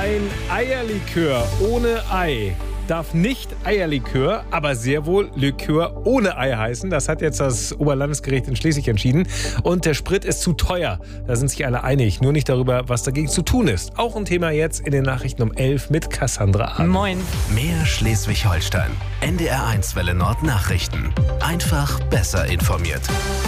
Ein Eierlikör ohne Ei darf nicht Eierlikör, aber sehr wohl Likör ohne Ei heißen. Das hat jetzt das Oberlandesgericht in Schleswig entschieden. Und der Sprit ist zu teuer. Da sind sich alle einig. Nur nicht darüber, was dagegen zu tun ist. Auch ein Thema jetzt in den Nachrichten um 11 mit Cassandra Ahn. Moin. Mehr Schleswig-Holstein. NDR1 Welle Nord Nachrichten. Einfach besser informiert.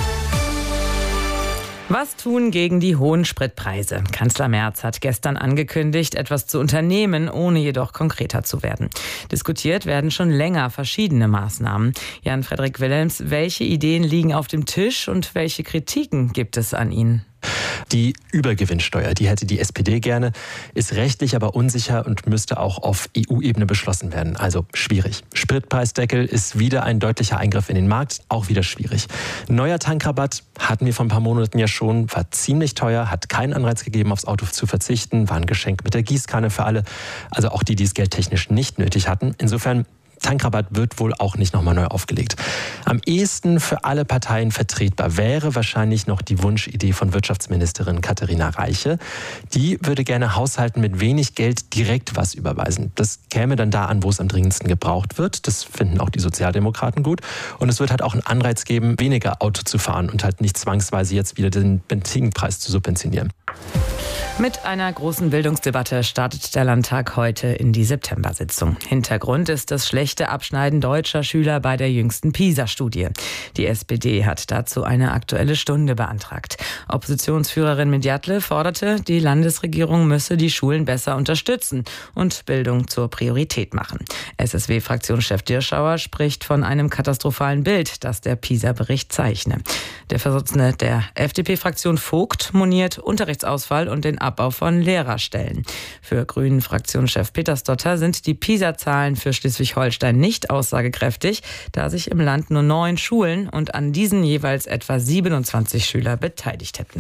Was tun gegen die hohen Spritpreise? Kanzler Merz hat gestern angekündigt, etwas zu unternehmen, ohne jedoch konkreter zu werden. Diskutiert werden schon länger verschiedene Maßnahmen. Jan-Frederik Wilhelms, welche Ideen liegen auf dem Tisch und welche Kritiken gibt es an ihnen? Die Übergewinnsteuer, die hätte die SPD gerne, ist rechtlich aber unsicher und müsste auch auf EU-Ebene beschlossen werden. Also schwierig. Spritpreisdeckel ist wieder ein deutlicher Eingriff in den Markt, auch wieder schwierig. Neuer Tankrabatt hatten wir vor ein paar Monaten ja schon, war ziemlich teuer, hat keinen Anreiz gegeben, aufs Auto zu verzichten, war ein Geschenk mit der Gießkanne für alle, also auch die, die es geldtechnisch nicht nötig hatten. Insofern Tankrabatt wird wohl auch nicht nochmal neu aufgelegt. Am ehesten für alle Parteien vertretbar wäre wahrscheinlich noch die Wunschidee von Wirtschaftsministerin Katharina Reiche. Die würde gerne Haushalten mit wenig Geld direkt was überweisen. Das käme dann da an, wo es am dringendsten gebraucht wird. Das finden auch die Sozialdemokraten gut. Und es wird halt auch einen Anreiz geben, weniger Auto zu fahren und halt nicht zwangsweise jetzt wieder den Benzinpreis zu subventionieren. Mit einer großen Bildungsdebatte startet der Landtag heute in die September-Sitzung. Hintergrund ist das schlechte Abschneiden deutscher Schüler bei der jüngsten PISA-Studie. Die SPD hat dazu eine Aktuelle Stunde beantragt. Oppositionsführerin Medjatle forderte, die Landesregierung müsse die Schulen besser unterstützen und Bildung zur Priorität machen. SSW-Fraktionschef Dirschauer spricht von einem katastrophalen Bild, das der PISA-Bericht zeichne. Der Vorsitzende der FDP-Fraktion Vogt moniert Unterrichtsausfall und den Abbau von Lehrerstellen. Für Grünen-Fraktionschef Petersdotter sind die PISA-Zahlen für Schleswig-Holstein nicht aussagekräftig, da sich im Land nur 9 Schulen und an diesen jeweils etwa 27 Schüler beteiligt hätten.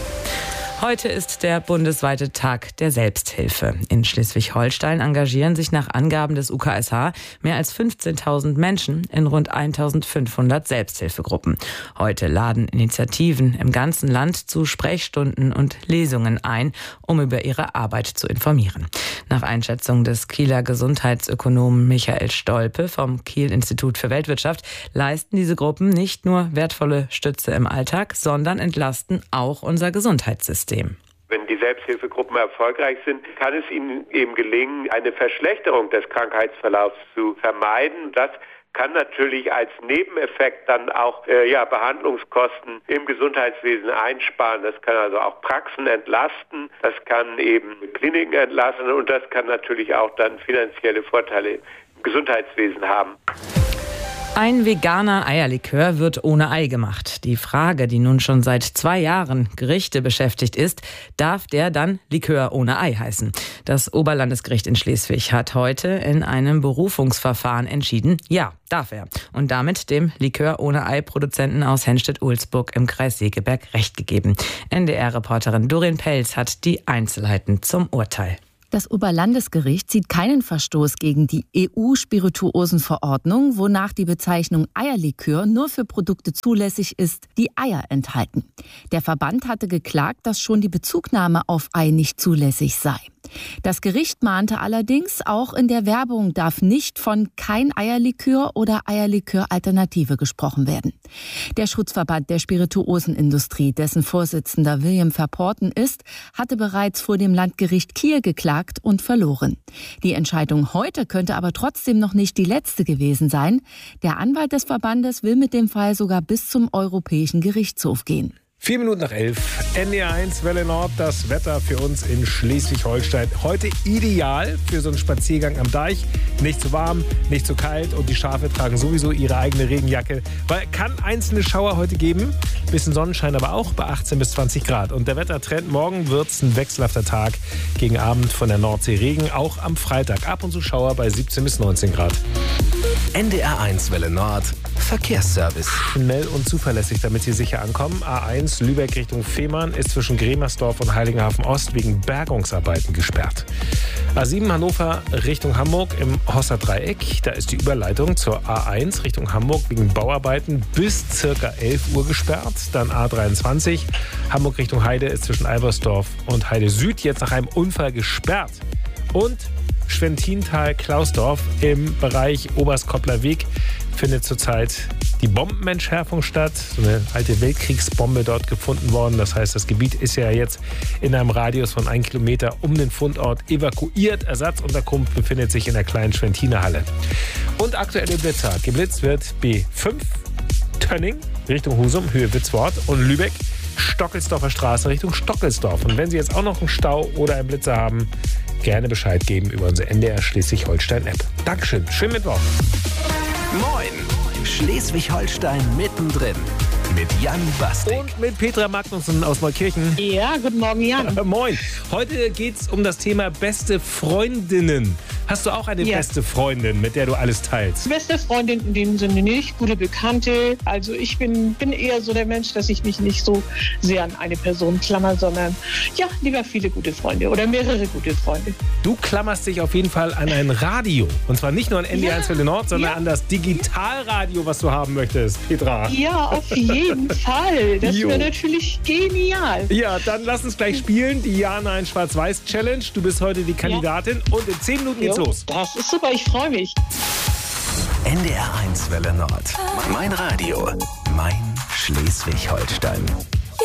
Heute ist der bundesweite Tag der Selbsthilfe. In Schleswig-Holstein engagieren sich nach Angaben des UKSH mehr als 15.000 Menschen in rund 1.500 Selbsthilfegruppen. Heute laden Initiativen im ganzen Land zu Sprechstunden und Lesungen ein, um über ihre Arbeit zu informieren. Nach Einschätzung des Kieler Gesundheitsökonomen Michael Stolpe vom Kiel-Institut für Weltwirtschaft leisten diese Gruppen nicht nur wertvolle Stütze im Alltag, sondern entlasten auch unser Gesundheitssystem. Wenn die Selbsthilfegruppen erfolgreich sind, kann es ihnen eben gelingen, eine Verschlechterung des Krankheitsverlaufs zu vermeiden. Das kann natürlich als Nebeneffekt dann auch Behandlungskosten im Gesundheitswesen einsparen. Das kann also auch Praxen entlasten, das kann eben Kliniken entlasten und das kann natürlich auch dann finanzielle Vorteile im Gesundheitswesen haben. Ein veganer Eierlikör wird ohne Ei gemacht. Die Frage, die nun schon seit 2 Jahren Gerichte beschäftigt ist, darf der dann Likör ohne Ei heißen? Das Oberlandesgericht in Schleswig hat heute in einem Berufungsverfahren entschieden, ja, darf er. Und damit dem Likör ohne Ei-Produzenten aus Henstedt-Ulzburg im Kreis Segeberg Recht gegeben. NDR-Reporterin Doreen Pelz hat die Einzelheiten zum Urteil. Das Oberlandesgericht sieht keinen Verstoß gegen die EU-Spirituosenverordnung, wonach die Bezeichnung Eierlikör nur für Produkte zulässig ist, die Eier enthalten. Der Verband hatte geklagt, dass schon die Bezugnahme auf Ei nicht zulässig sei. Das Gericht mahnte allerdings, auch in der Werbung darf nicht von kein Eierlikör oder Eierlikör-Alternative gesprochen werden. Der Schutzverband der Spirituosenindustrie, dessen Vorsitzender William Verporten ist, hatte bereits vor dem Landgericht Kiel geklagt und verloren. Die Entscheidung heute könnte aber trotzdem noch nicht die letzte gewesen sein. Der Anwalt des Verbandes will mit dem Fall sogar bis zum Europäischen Gerichtshof gehen. 4 Minuten nach 11. NDR1 Welle Nord, das Wetter für uns in Schleswig-Holstein. Heute ideal für so einen Spaziergang am Deich. Nicht zu warm, nicht zu kalt und die Schafe tragen sowieso ihre eigene Regenjacke. Weil kann einzelne Schauer heute geben. Bisschen Sonnenschein aber auch bei 18 bis 20 Grad. Und der Wettertrend, morgen wird es ein wechselhafter Tag. Gegen Abend von der Nordsee Regen, auch am Freitag. Ab und zu Schauer bei 17 bis 19 Grad. NDR1 Welle Nord, Verkehrsservice. Schnell und zuverlässig, damit Sie sicher ankommen. A1 Lübeck Richtung Fehmarn ist zwischen Gremersdorf und Heiligenhafen Ost wegen Bergungsarbeiten gesperrt. A7 Hannover Richtung Hamburg im Hosser Dreieck. Da ist die Überleitung zur A1 Richtung Hamburg wegen Bauarbeiten bis circa 11 Uhr gesperrt. Dann A23 Hamburg Richtung Heide ist zwischen Albersdorf und Heide Süd jetzt nach einem Unfall gesperrt. Und Schwentintal-Klausdorf im Bereich Oberskoppler Weg findet zurzeit die Bombenentschärfung statt. So eine alte Weltkriegsbombe dort gefunden worden. Das heißt, das Gebiet ist ja jetzt in einem Radius von 1 Kilometer um den Fundort evakuiert. Ersatzunterkunft befindet sich in der kleinen Schwentiner Halle. Und aktuelle Blitzer. Geblitzt wird B5 Tönning Richtung Husum, Höhe Witzwort, und Lübeck Stockelsdorfer Straße Richtung Stockelsdorf. Und wenn Sie jetzt auch noch einen Stau oder einen Blitzer haben, gerne Bescheid geben über unsere NDR Schleswig-Holstein-App. Dankeschön. Schönen Mittwoch. Moin! Schleswig-Holstein mittendrin. Mit Jan Bastik. Und mit Petra Magnussen aus Neukirchen. Ja, guten Morgen, Jan. Moin. Heute geht es um das Thema beste Freundinnen. Hast du auch eine beste Freundin, mit der du alles teilst? Beste Freundin in dem Sinne nicht, gute Bekannte. Also ich bin eher so der Mensch, dass ich mich nicht so sehr an eine Person klammer, sondern lieber viele gute Freunde oder mehrere gute Freunde. Du klammerst dich auf jeden Fall an ein Radio. Und zwar nicht nur an NDR 1 Welle Nord, sondern an das Digitalradio, was du haben möchtest, Petra. Ja, auf jeden Fall. Das wäre natürlich genial. Ja, dann lass uns gleich spielen. Die Ja, Nein, Schwarz-Weiß-Challenge. Du bist heute die Kandidatin und in 10 Minuten geht's los. Das ist super, ich freue mich. NDR 1 Welle Nord. Mein Radio. Mein Schleswig-Holstein.